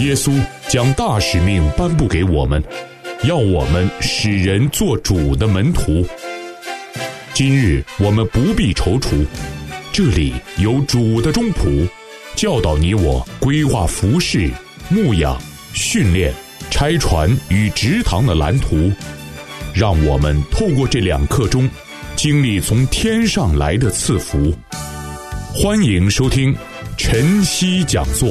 耶稣将大使命颁布给我们，要我们使人做主的门徒。今日我们不必踌躇，这里有主的中仆，教导你我规划服事、牧养、训练、拆船与植堂的蓝图，让我们透过这2刻钟经历从天上来的赐福。欢迎收听晨曦讲座。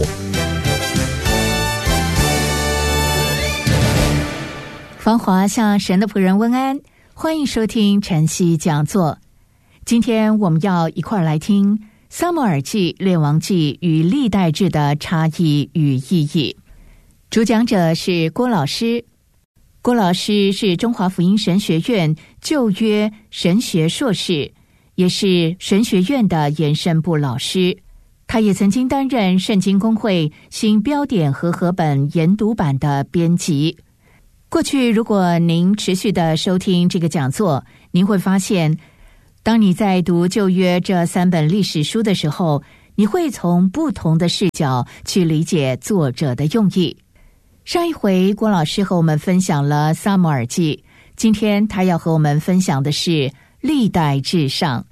芳华向神的仆人问安，欢迎收听晨曦讲座。今天我们要一块来听撒母耳记、列王记与历代志的差异与意义。主讲者是郭老师。郭老师是中华福音神学院旧约神学硕士，也是神学院的延伸部老师。他也曾经担任圣经公会新标点和合本研读版的编辑。过去如果您持续的收听这个讲座，您会发现，当你在读旧约这3本历史书的时候，你会从不同的视角去理解作者的用意。上一回郭老师和我们分享了撒母耳记，今天他要和我们分享的是历代志上。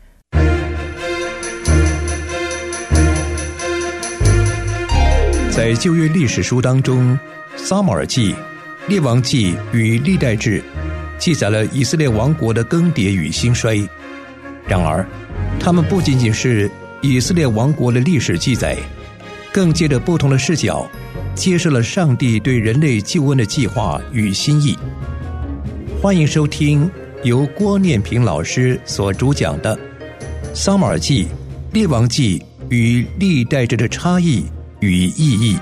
在旧约历史书当中，撒母耳记、列王记与历代志记载了以色列王国的更迭与兴衰。然而他们不仅仅是以色列王国的历史记载，更借着不同的视角揭示了上帝对人类救恩的计划与心意。欢迎收听由郭念平老师所主讲的撒母耳记、列王记与历代志的差异与意义。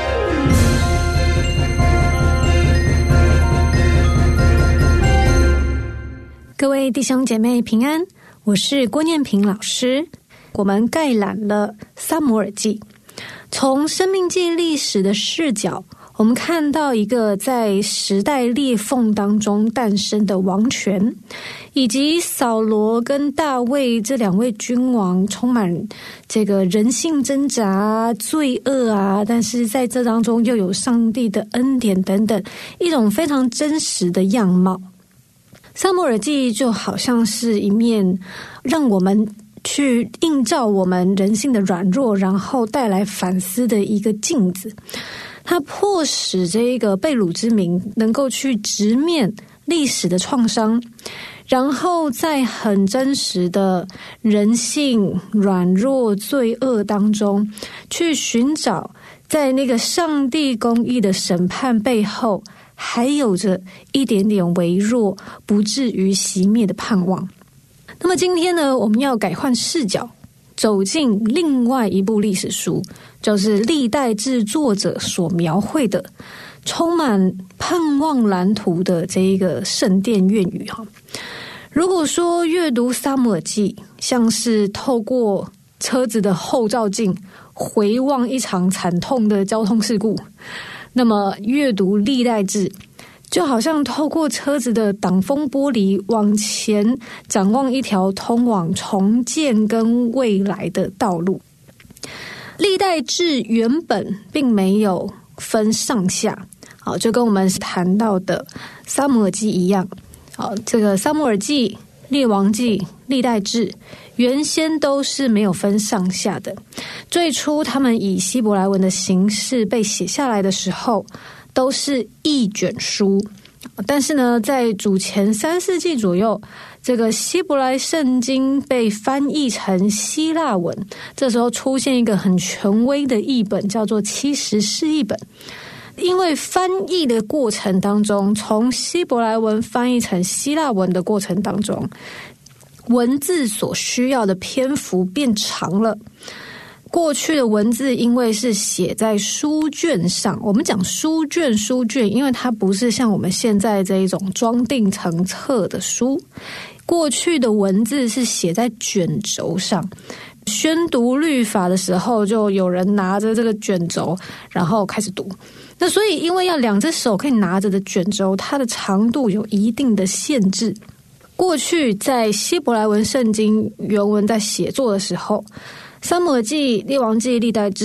各位弟兄姐妹平安，我是郭念平老师。我们概览了撒母耳记，从生命记历史的视角，我们看到一个在时代裂缝当中诞生的王权，以及扫罗跟大卫这2位君王充满这个人性挣扎、罪恶啊，但是在这当中又有上帝的恩典等等，一种非常真实的样貌。撒母耳记就好像是一面让我们去映照我们人性的软弱，然后带来反思的一个镜子。它迫使这个被掳之民能够去直面历史的创伤，然后在很真实的人性软弱罪恶当中去寻找在那个上帝公义的审判背后还有着一点点微弱不至于熄灭的盼望。那么今天呢，我们要改换视角，走进另外一部历史书，就是历代志作者所描绘的充满盼望蓝图的这一个圣殿愿语。如果说阅读撒母耳记像是透过车子的后照镜回望一场惨痛的交通事故，那么阅读历代志就好像透过车子的挡风玻璃往前展望一条通往重建跟未来的道路。历代志原本并没有分上下，就跟我们谈到的撒母耳记一样。这个撒母耳记、列王记、历代志原先都是没有分上下的。最初他们以希伯来文的形式被写下来的时候，都是一卷书。但是呢，在主前3世纪左右，这个希伯来圣经被翻译成希腊文，这时候出现一个很权威的译本，叫做70士译本。因为翻译的过程当中，从希伯来文翻译成希腊文的过程当中，文字所需要的篇幅变长了。过去的文字因为是写在书卷上，我们讲书卷，因为它不是像我们现在这一种装订成册的书，过去的文字是写在卷轴上。宣读律法的时候，就有人拿着这个卷轴，然后开始读。那所以因为要2只手可以拿着的卷轴，它的长度有一定的限制。过去在希伯来文圣经原文在写作的时候，撒母耳记、列王记、历代志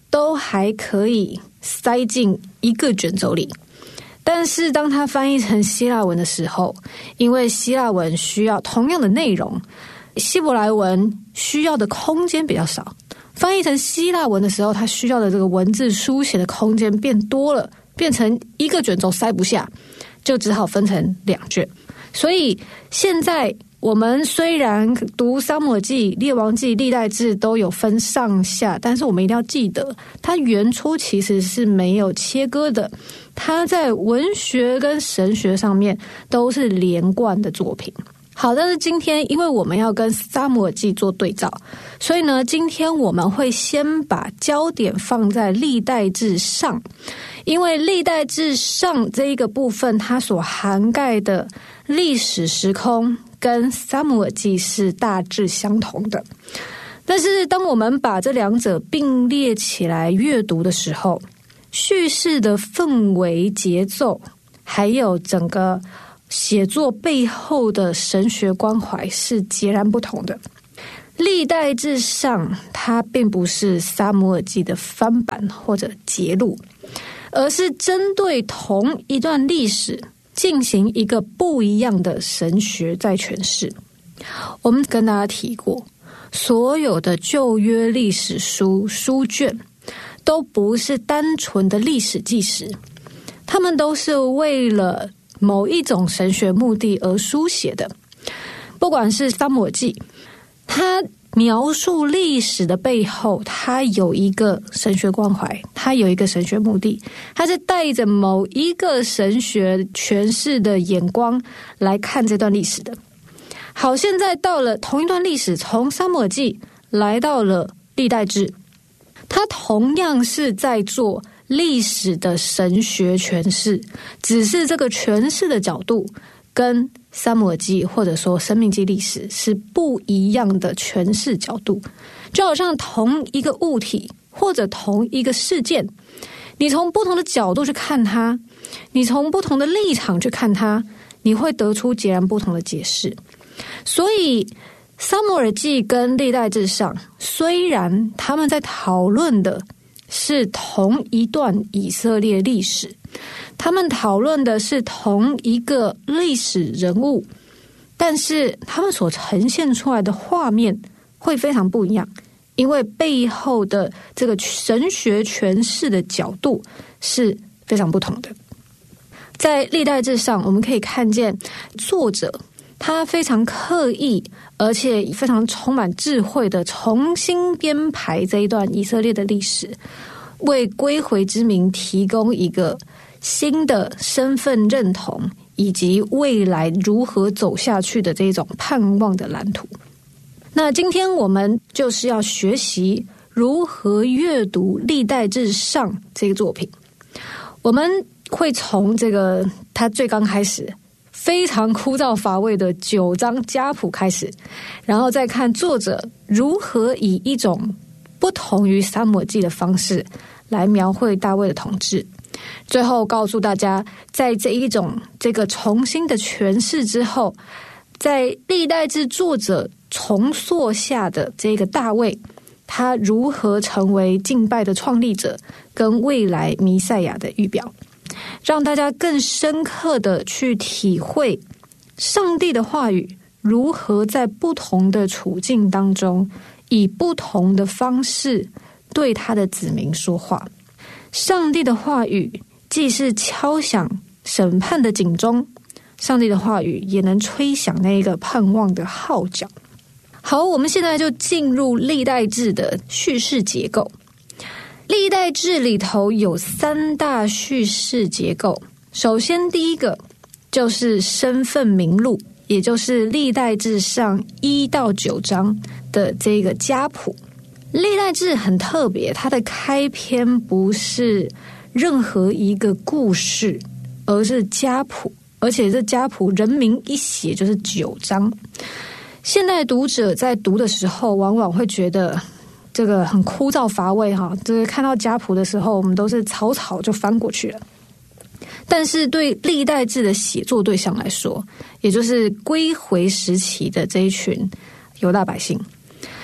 都还可以塞进一个卷轴里。但是当它翻译成希腊文的时候，因为希腊文需要同样的内容，希伯来文需要的空间比较少，翻译成希腊文的时候，它需要的这个文字书写的空间变多了，变成一个卷轴塞不下，就只好分成2卷。所以现在我们虽然读撒母耳记、列王记、历代志都有分上下，但是我们一定要记得，它原初其实是没有切割的，它在文学跟神学上面都是连贯的作品。好，但是今天因为我们要跟撒母耳记做对照，所以呢，今天我们会先把焦点放在历代志上，因为历代志上这一个部分，它所涵盖的历史时空跟撒母耳记是大致相同的。但是当我们把这2者并列起来阅读的时候，叙事的氛围、节奏，还有整个写作背后的神学关怀是截然不同的。历代志上它并不是撒母耳记的翻版或者节录，而是针对同一段历史进行一个不一样的神学在诠释。我们跟大家提过，所有的旧约历史书卷都不是单纯的历史纪实，他们都是为了某一种神学目的而书写的。不管是撒母耳记，它描述历史的背后，它有一个神学关怀，它有一个神学目的，它是带着某一个神学诠释的眼光来看这段历史的。好，现在到了同一段历史，从撒母耳记来到了历代志，它同样是在做历史的神学诠释，只是这个诠释的角度跟撒母耳记或者说申命记历史是不一样的诠释角度。就好像同一个物体或者同一个事件，你从不同的角度去看它，你从不同的立场去看它，你会得出截然不同的解释。所以撒母耳记跟历代志上，虽然他们在讨论的是同一段以色列历史，他们讨论的是同一个历史人物，但是他们所呈现出来的画面会非常不一样，因为背后的这个神学诠释的角度是非常不同的。在历代志上，我们可以看见作者他非常刻意而且非常充满智慧的重新编排这一段以色列的历史，为归回之民提供一个新的身份认同以及未来如何走下去的这种盼望的蓝图。那今天我们就是要学习如何阅读历代志上这个作品。我们会从这个他最刚开始非常枯燥乏味的9章家谱开始，然后再看作者如何以一种不同于撒母耳记的方式来描绘大卫的统治，最后告诉大家，在这个重新的诠释之后，在历代志作者重塑下的这个大卫，他如何成为敬拜的创立者跟未来弥赛亚的预表，让大家更深刻的去体会上帝的话语如何在不同的处境当中以不同的方式对他的子民说话。上帝的话语既是敲响审判的警钟，上帝的话语也能吹响那个盼望的号角。好，我们现在就进入历代志的叙事结构。历代志里头有3大叙事结构。首先第一个就是身份名录，也就是历代志上1到9章的这个家谱。历代志很特别，它的开篇不是任何一个故事，而是家谱，而且这家谱人名一写就是9章。现代读者在读的时候往往会觉得这个很枯燥乏味哈，就是看到家谱的时候我们都是草草就翻过去了。但是对历代志的写作对象来说，也就是归回时期的这一群犹大百姓，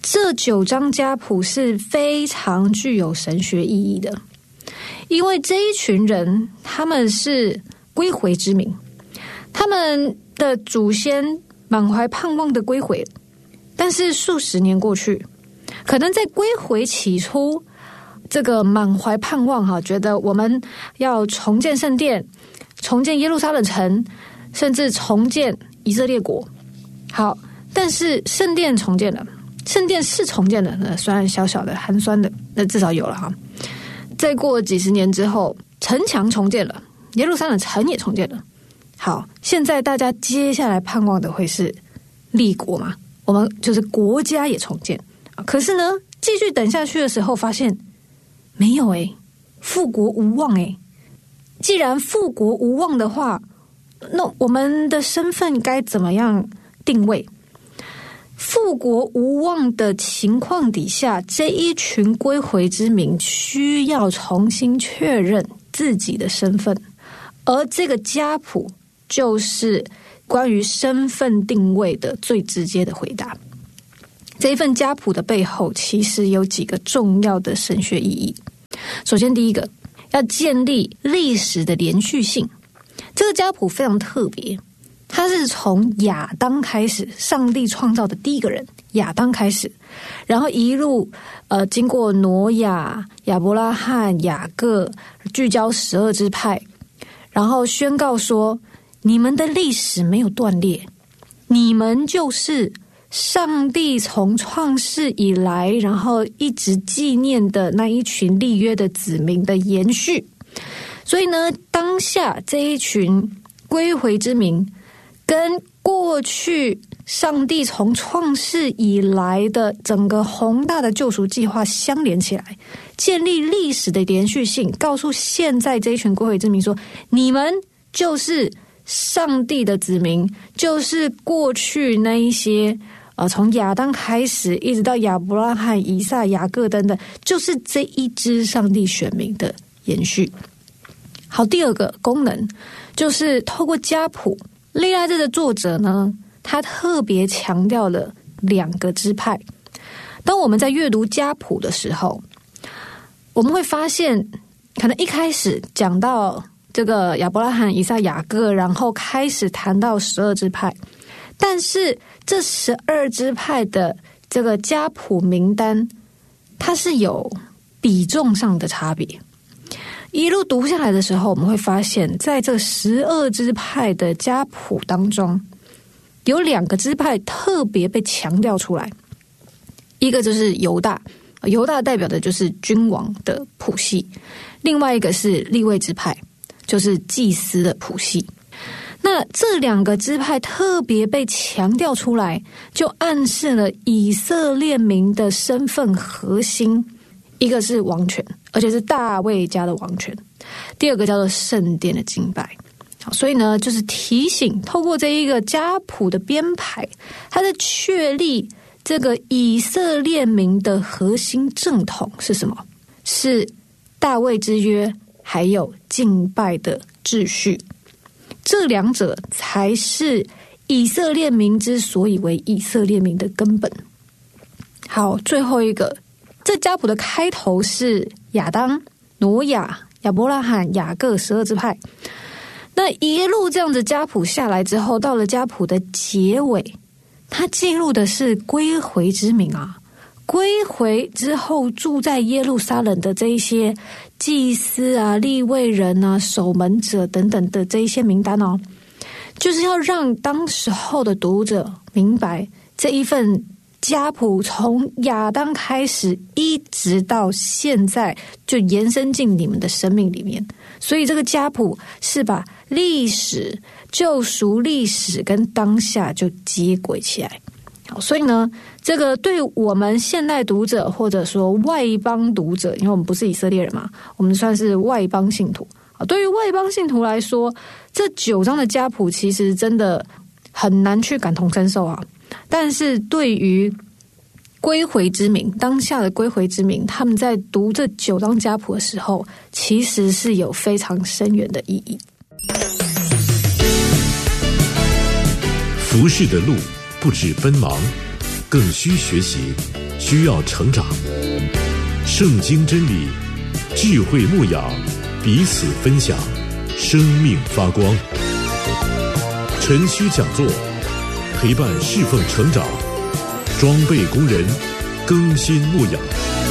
这9张家谱是非常具有神学意义的，因为这一群人他们是归回之民，他们的祖先满怀盼望的归回，但是数十年过去，可能在归回起初，这个满怀盼望觉得我们要重建圣殿，重建耶路撒冷城，甚至重建以色列国。好，但是圣殿重建了，圣殿是重建了，虽然小小的寒酸的，那至少有了哈。再过几十年之后，城墙重建了，耶路撒冷城也重建了。好，现在大家接下来盼望的会是立国嘛？我们就是国家也重建。可是呢，继续等下去的时候，发现没有复国无望既然复国无望的话，那我们的身份该怎么样定位？复国无望的情况底下，这一群归回之民需要重新确认自己的身份，而这个家谱就是关于身份定位的最直接的回答。这一份家谱的背后其实有几个重要的神学意义。首先第一个，要建立历史的连续性。这个家谱非常特别，它是从亚当开始，上帝创造的第一个人亚当开始，然后一路经过挪亚、亚伯拉罕、雅各，聚焦12支派，然后宣告说，你们的历史没有断裂，你们就是上帝从创世以来，然后一直纪念的那一群立约的子民的延续。所以呢，当下这一群归回之民跟过去上帝从创世以来的整个宏大的救赎计划相连起来，建立历史的连续性，告诉现在这一群归回之民说，你们就是上帝的子民，就是过去那一些从亚当开始一直到亚伯拉罕、以撒、雅各等等，就是这一支上帝选民的延续。好，第二个功能就是透过家谱，历代志的作者呢，他特别强调了2个支派。当我们在阅读家谱的时候，我们会发现，可能一开始讲到这个亚伯拉罕、以撒、雅各，然后开始谈到12支派，但是这12支派的这个家谱名单，它是有比重上的差别。一路读下来的时候，我们会发现，在这12支派的家谱当中，有2个支派特别被强调出来。一个就是犹大，犹大代表的就是君王的谱系；另外一个是利未支派，就是祭司的谱系。那这2个支派特别被强调出来，就暗示了以色列民的身份核心。一个是王权，而且是大卫家的王权；第二个叫做圣殿的敬拜。好，所以呢，就是提醒，透过这一个家谱的编排，它的确立这个以色列民的核心正统是什么？是大卫之约，还有敬拜的秩序。这2者才是以色列民之所以为以色列民的根本。好，最后一个，这家谱的开头是亚当、挪亚、亚伯拉罕、雅各12支派。那一路这样子家谱下来之后，到了家谱的结尾，它记录的是归回之民啊，归回之后住在耶路撒冷的这一些祭司啊、利未人啊、守门者等等的这一些名单哦，就是要让当时候的读者明白这一份家谱从亚当开始一直到现在就延伸进你们的生命里面。所以这个家谱是把历史、救赎历史跟当下就接轨起来。好，所以呢，这个对我们现代读者或者说外邦读者，因为我们不是以色列人嘛，我们算是外邦信徒。对于外邦信徒来说，这9章的家谱其实真的很难去感同身受啊。但是对于归回之民，当下的归回之民，他们在读这9章家谱的时候，其实是有非常深远的意义。 服事的路不止奔忙，更需学习需要成长。圣经真理，智慧牧养，彼此分享，生命发光。晨曦讲座，陪伴侍奉成长，装备工人，更新牧养。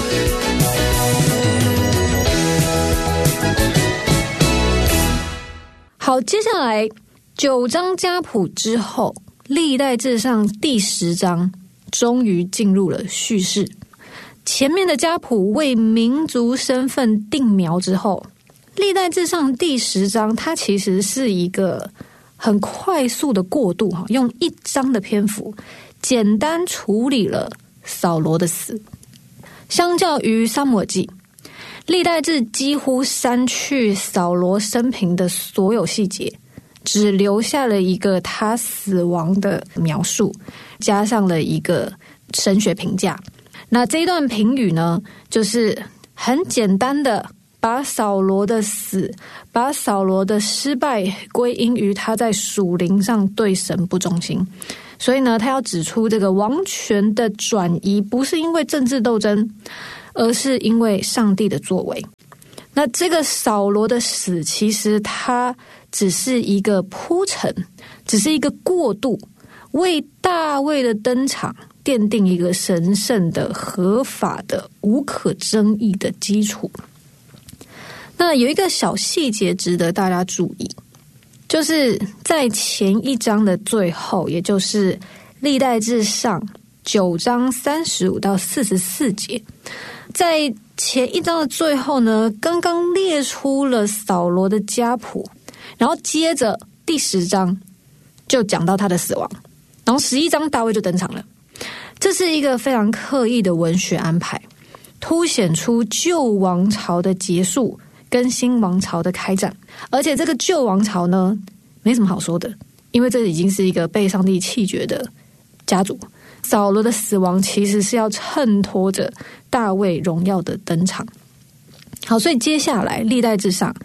好，接下来9章家谱之后，历代志上第10章终于进入了叙事。前面的家谱为民族身份定苗之后，历代志上第10章它其实是一个很快速的过渡，用1章的篇幅简单处理了扫罗的死。相较于撒母耳记，历代志几乎删去扫罗生平的所有细节，只留下了一个他死亡的描述，加上了一个神学评价。那这一段评语呢，就是很简单的把扫罗的死，把扫罗的失败归因于他在属灵上对神不忠心。所以呢，他要指出这个王权的转移不是因为政治斗争，而是因为上帝的作为。那这个扫罗的死，其实它只是一个铺陈，只是一个过渡，为大卫的登场奠定一个神圣的、合法的、无可争议的基础。那有一个小细节值得大家注意，就是在前1章的最后，也就是历代志上9章35到44节，在前1章的最后呢，刚刚列出了扫罗的家谱，然后接着第10章就讲到他的死亡，然后11章大卫就登场了。这是一个非常刻意的文学安排，凸显出旧王朝的结束跟新王朝的开展。而且这个旧王朝呢，没什么好说的，因为这已经是一个被上帝弃绝的家族。扫罗的死亡其实是要衬托着大卫荣耀的登场。好，所以接下来历代志上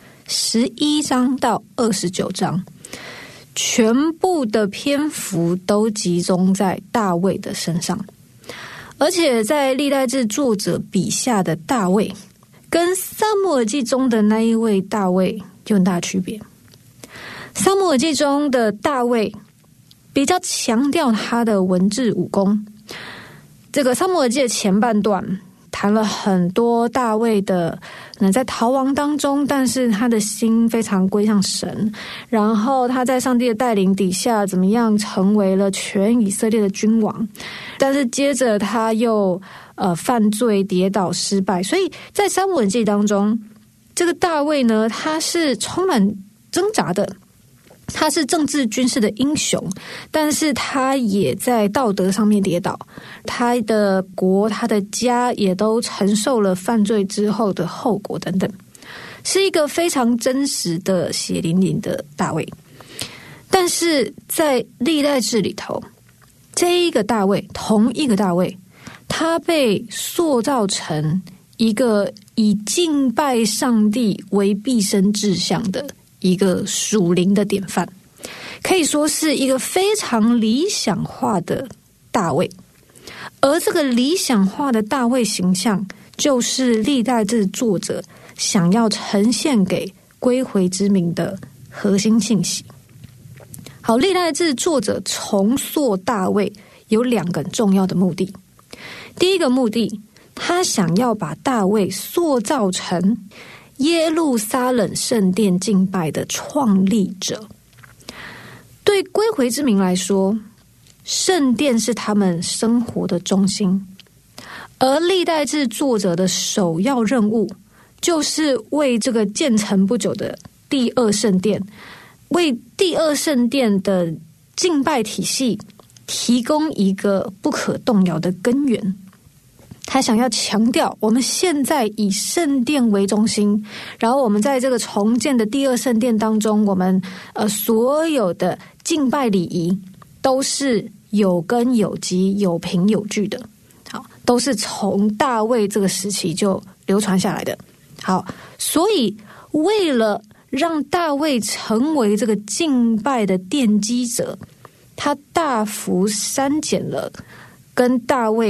11章到29章，全部的篇幅都集中在大卫的身上。而且在历代志作者笔下的大卫，跟撒母耳记中的那一位大卫有很大区别。撒母耳记中的大卫比较强调他的文治武功。这个撒母耳记的前半段谈了很多大卫的在逃亡当中，但是他的心非常归向神，然后他在上帝的带领底下怎么样成为了全以色列的君王，但是接着他又犯罪跌倒失败。所以在撒母耳记当中，这个大卫呢，他是充满挣扎的，他是政治军事的英雄，但是他也在道德上面跌倒，他的国他的家也都承受了犯罪之后的后果等等，是一个非常真实的血淋淋的大卫。但是在历代志里头，这一个大卫，同一个大卫，他被塑造成一个以敬拜上帝为毕生志向的一个属灵的典范，可以说是一个非常理想化的大卫。而这个理想化的大卫形象，就是历代志作者想要呈现给归回之民的核心信息。好，历代志作者重塑大卫有2个重要的目的。第一个目的，他想要把大卫塑造成耶路撒冷圣殿敬拜的创立者。对归回之民来说，圣殿是他们生活的中心，而历代志作者的首要任务，就是为这个建成不久的第2圣殿，为第2圣殿的敬拜体系提供一个不可动摇的根源。他想要强调，我们现在以圣殿为中心，然后我们在这个重建的第2圣殿当中，我们所有的敬拜礼仪都是有根有基、有凭有据的。好，都是从大卫这个时期就流传下来的。好，所以为了让大卫成为这个敬拜的奠基者，他大幅删减了跟大卫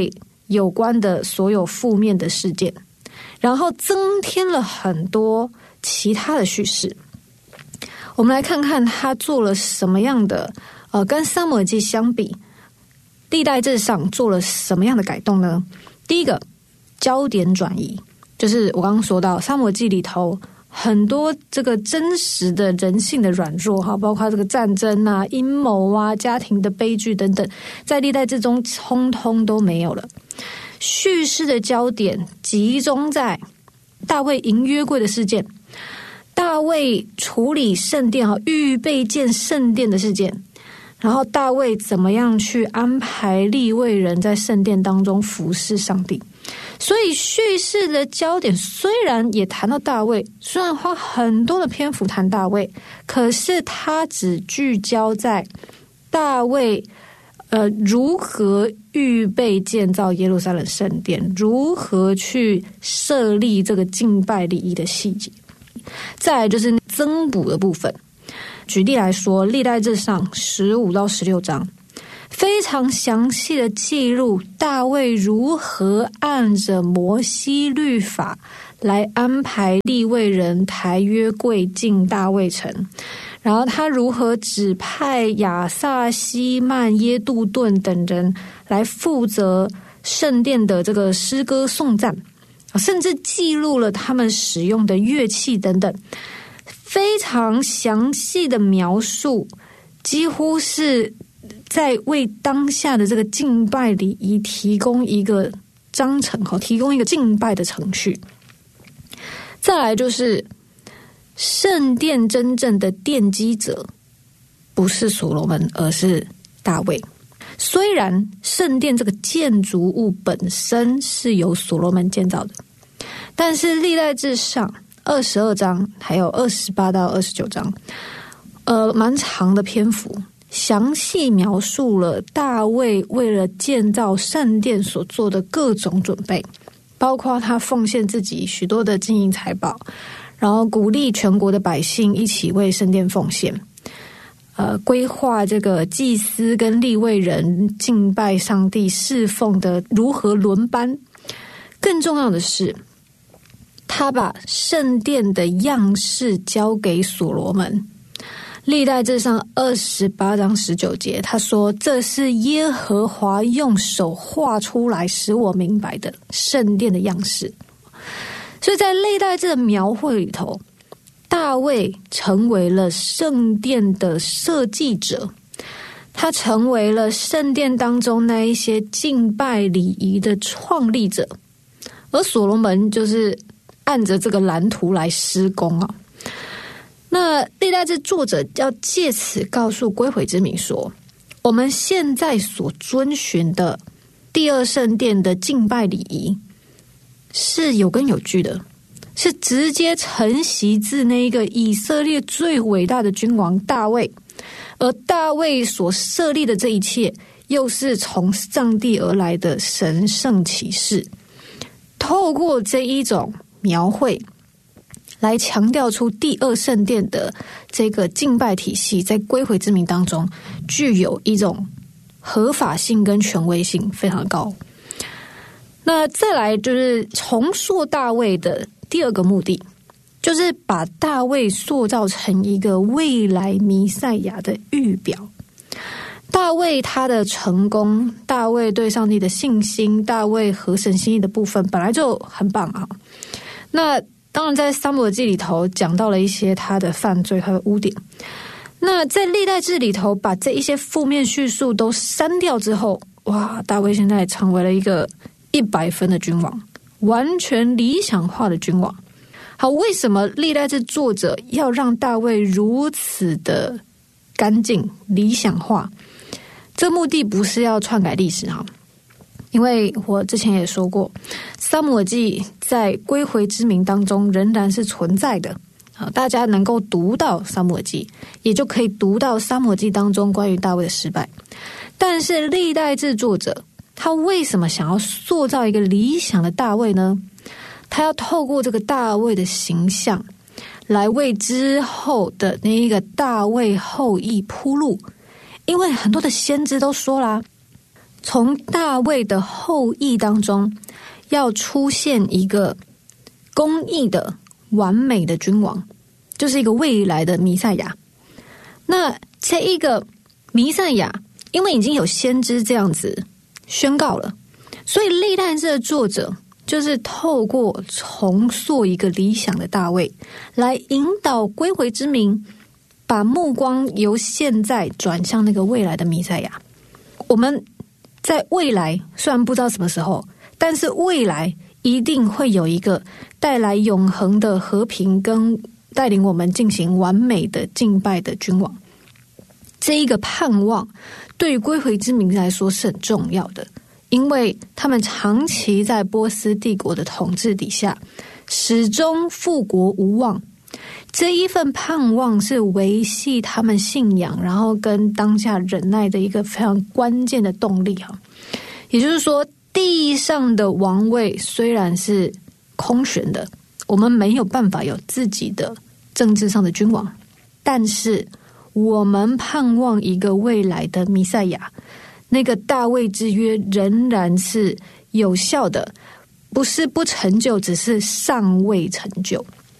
有关的所有负面的事件，然后增添了很多其他的叙事。我们来看看他做了什么样的跟撒母耳记相比，历代志上做了什么样的改动呢？第一个，焦点转移，就是我刚刚说到撒母耳记里头很多这个真实的人性的软弱，包括这个战争啊、阴谋啊、家庭的悲剧等等，在历代志中通通都没有了。叙事的焦点集中在大卫迎约柜的事件，大卫处理圣殿预备建圣殿的事件，然后大卫怎么样去安排利未人在圣殿当中服侍上帝。所以叙事的焦点虽然也谈到大卫，虽然花很多的篇幅谈大卫，可是他只聚焦在大卫如何预备建造耶路撒冷圣殿，如何去设立这个敬拜礼仪的细节。再来就是增补的部分，举例来说，历代志上15到16章非常详细的记录大卫如何按着摩西律法来安排利未人抬约柜进大卫城，然后他如何指派亚萨、希曼、耶杜顿等人来负责圣殿的这个诗歌颂赞，甚至记录了他们使用的乐器等等，非常详细的描述，几乎是在为当下的这个敬拜礼仪提供一个章程，提供一个敬拜的程序。再来就是圣殿真正的奠基者不是所罗门，而是大卫。虽然圣殿这个建筑物本身是由所罗门建造的，但是历代志上22章还有28到29章蛮长的篇幅，详细描述了大卫为了建造圣殿所做的各种准备，包括他奉献自己许多的金银财宝，然后鼓励全国的百姓一起为圣殿奉献，规划这个祭司跟利未人敬拜上帝侍奉的如何轮班。更重要的是，他把圣殿的样式交给所罗门。历代志上28章19节，他说：“这是耶和华用手画出来，使我明白的圣殿的样式。”所以在历代志的描绘里头，大卫成为了圣殿的设计者，他成为了圣殿当中那一些敬拜礼仪的创立者，而所罗门就是按着这个蓝图来施工啊。那历代志作者要借此告诉归回之民说，我们现在所遵循的第二圣殿的敬拜礼仪是有根有据的，是直接承袭自那一个以色列最伟大的君王大卫，而大卫所设立的这一切又是从上帝而来的神圣启示。透过这一种描绘来强调出第二圣殿的这个敬拜体系在归回之民当中具有一种合法性跟权威性非常高。那再来就是重塑大卫的第二个目的，就是把大卫塑造成一个未来弥赛亚的预表。大卫他的成功，大卫对上帝的信心，大卫合神心意的部分本来就很棒啊。那当然在撒母耳记里头讲到了一些他的犯罪，他的污点。那在历代志里头把这一些负面叙述都删掉之后，哇，大卫现在成为了一个100分的君王，完全理想化的君王。好，为什么历代志作者要让大卫如此的干净理想化？这目的不是要篡改历史哈，因为我之前也说过，撒母耳记在归回之民当中仍然是存在的，大家能够读到撒母耳记，也就可以读到撒母耳记当中关于大卫的失败。但是历代志作者他为什么想要塑造一个理想的大卫呢？他要透过这个大卫的形象来为之后的那一个大卫后裔铺路。因为很多的先知都说啦， 从大卫的后裔当中要出现一个公义的完美的君王，就是一个未来的弥赛亚。那这一个弥赛亚因为已经有先知这样子宣告了，所以历代志的作者就是透过重塑一个理想的大卫，来引导归回之民把目光由现在转向那个未来的弥赛亚。我们在未来虽然不知道什么时候，但是未来一定会有一个带来永恒的和平跟带领我们进行完美的敬拜的君王。这一个盼望对于归回之民来说是很重要的，因为他们长期在波斯帝国的统治底下，始终复国无望。这一份盼望是维系他们信仰然后跟当下忍耐的一个非常关键的动力。也就是说，地上的王位虽然是空悬的，我们没有办法有自己的政治上的君王，但是我们盼望一个未来的弥赛亚，那个大卫之约仍然是有效的，不是不成就，只是尚未成就。